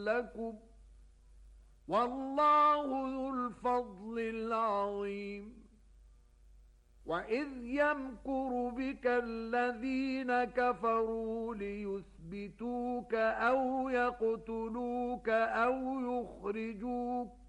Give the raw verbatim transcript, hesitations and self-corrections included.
لكم والله ذو الفضل العظيم. وإذ يمكر بك الذين كفروا ليثبتوك أو يقتلوك أو يخرجوك